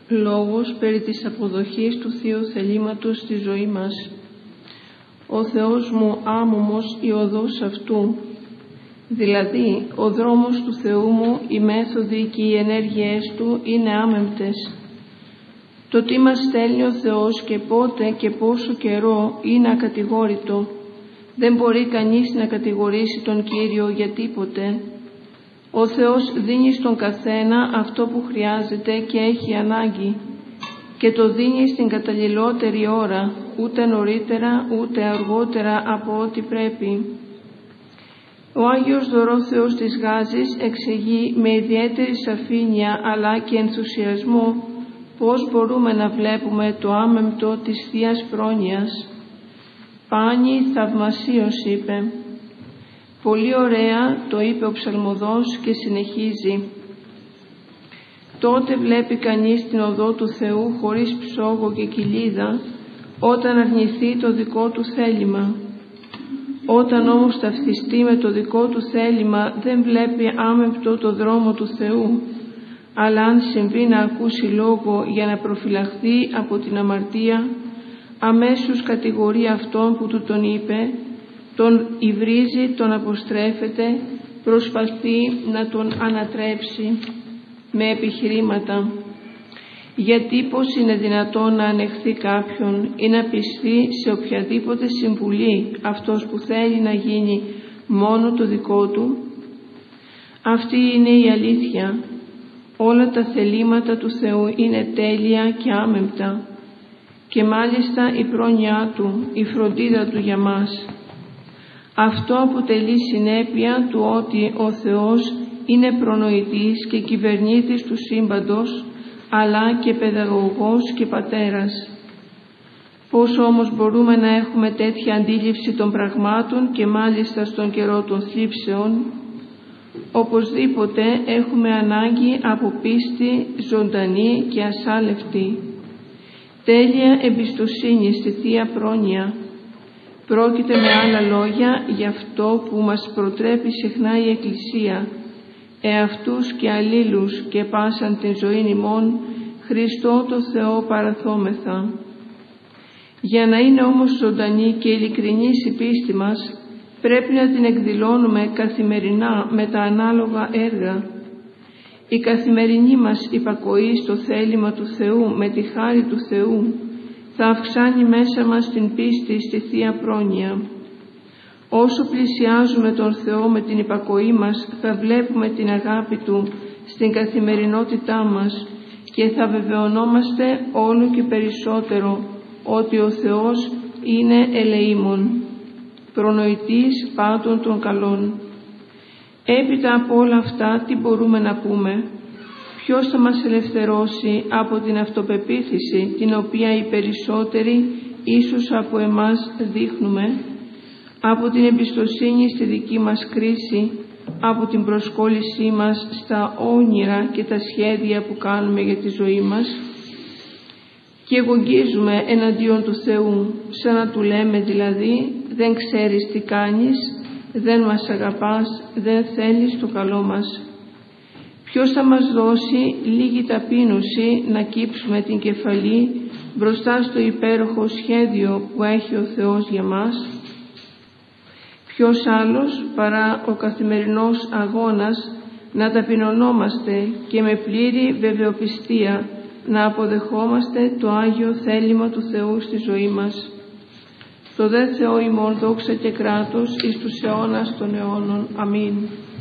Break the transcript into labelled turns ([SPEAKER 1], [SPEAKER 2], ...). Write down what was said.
[SPEAKER 1] Λόγος περί της αποδοχής του Θείου θελήματος στη ζωή μας. Ο Θεός μου άμωμος η οδός αυτού, δηλαδή ο δρόμος του Θεού μου, οι μέθοδοι και οι ενέργειές Του είναι άμεμπτες. Το τι μας στέλνει ο Θεός και πότε και πόσο καιρό είναι ακατηγόρητο. Δεν μπορεί κανείς να κατηγορήσει τον Κύριο για τίποτε. Ο Θεός δίνει στον καθένα αυτό που χρειάζεται και έχει ανάγκη και το δίνει στην καταλληλότερη ώρα, ούτε νωρίτερα ούτε αργότερα από ό,τι πρέπει. Ο Άγιος Δωρόθεος της Γάζης εξηγεί με ιδιαίτερη σαφήνεια αλλά και ενθουσιασμό πώς μπορούμε να βλέπουμε το άμεμπτο της Θείας Πρόνοιας. «Πάνι θαυμασίως», είπε. Πολύ ωραία το είπε ο ψαλμοδός και συνεχίζει. Τότε βλέπει κανείς την οδό του Θεού χωρίς ψόγο και κοιλίδα, όταν αρνηθεί το δικό του θέλημα. Όταν όμως ταυτιστεί με το δικό του θέλημα, δεν βλέπει άμεμπτο το δρόμο του Θεού, αλλά αν συμβεί να ακούσει λόγο για να προφυλαχθεί από την αμαρτία, αμέσως κατηγορεί αυτόν που του τον είπε, τον υβρίζει, τον αποστρέφεται, προσπαθεί να τον ανατρέψει με επιχειρήματα. Γιατί πώς είναι δυνατόν να ανεχθεί κάποιον ή να πιστεί σε οποιαδήποτε συμβουλή αυτός που θέλει να γίνει μόνο το δικό του? Αυτή είναι η αλήθεια. Όλα τα θελήματα του Θεού είναι τέλεια και άμεμπτα και μάλιστα η πρόνοιά Του, η φροντίδα Του για μας. Αυτό αποτελεί συνέπεια του ότι ο Θεός είναι προνοητής και κυβερνήτης του σύμπαντος, αλλά και παιδαγωγός και πατέρας. Πώς όμως μπορούμε να έχουμε τέτοια αντίληψη των πραγμάτων και μάλιστα στον καιρό των θλίψεων? Οπωσδήποτε έχουμε ανάγκη από πίστη ζωντανή και ασάλευτη, τέλεια εμπιστοσύνη στη Θεία Πρόνοια. Πρόκειται με άλλα λόγια για αυτό που μας προτρέπει συχνά η Εκκλησία, εαυτούς και αλλήλους και πάσαν την ζωήν ημών, Χριστό το Θεό παραθόμεθα. Για να είναι όμως ζωντανή και ειλικρινής η πίστη μας, πρέπει να την εκδηλώνουμε καθημερινά με τα ανάλογα έργα. Η καθημερινή μας υπακοή στο θέλημα του Θεού με τη χάρη του Θεού θα αυξάνει μέσα μας την πίστη στη Θεία Πρόνοια. Όσο πλησιάζουμε τον Θεό με την υπακοή μας, θα βλέπουμε την αγάπη Του στην καθημερινότητά μας και θα βεβαιωνόμαστε όλο και περισσότερο ότι ο Θεός είναι ελεήμων, προνοητής πάντων των καλών. Έπειτα από όλα αυτά τι μπορούμε να πούμε? Ποιος θα μας ελευθερώσει από την αυτοπεποίθηση την οποία οι περισσότεροι ίσως από εμάς δείχνουμε, από την εμπιστοσύνη στη δική μας κρίση, από την προσκόλλησή μας στα όνειρα και τα σχέδια που κάνουμε για τη ζωή μας? Και εγωγγίζουμε εναντίον του Θεού, σαν να Του λέμε δηλαδή, δεν ξέρεις τι κάνεις, δεν μας αγαπάς, δεν θέλεις το καλό μας. Ποιος θα μας δώσει λίγη ταπείνωση να κύψουμε την κεφαλή μπροστά στο υπέροχο σχέδιο που έχει ο Θεός για μας? Ποιος άλλος παρά ο καθημερινός αγώνας να ταπεινωνόμαστε και με πλήρη βεβαιοπιστία να αποδεχόμαστε το Άγιο θέλημα του Θεού στη ζωή μας. Το δε Θεό ημών δόξα και κράτος εις τους αιώνας των αιώνων. Αμήν.